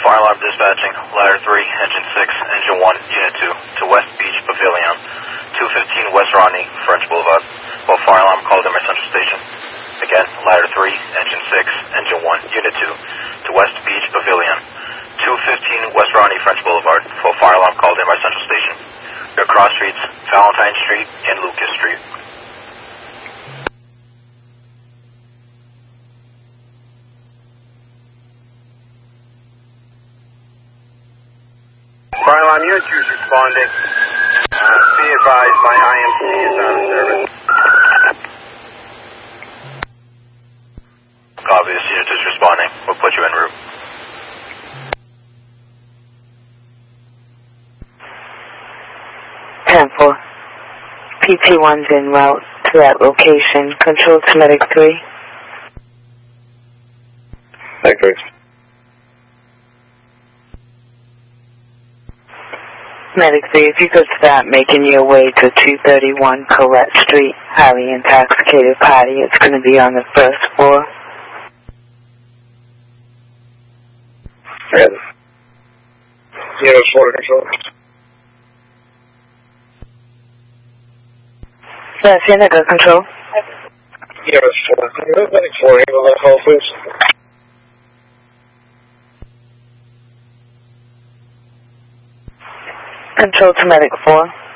Fire alarm dispatching, ladder 3, engine 6, engine 1, unit 2, to West Beach Pavilion, 215 West Rodney, French Boulevard. While fire alarm called in my central station. Again, ladder 3, engine 6, engine 1, unit 2, to West Beach Pavilion, 215 West Rodney, French Boulevard. While fire alarm called in my central station. Your cross streets, Valentine Street and Lucas Street. Fire alarm unit 2 is responding. Be advised, my IMC is out of service. Copy, this unit is responding. We'll put you en route. Temple. PT1's en route to that location. Control to Medic 3. Medic 3. Medic 3, if you could start making your way to 231 Colette Street, highly intoxicated party. It's going to be on the first floor. Yes. Unit 4 control. Yes, Indigo control. Unit 4. Medic 4, handle that call, please. Control to Medic 4.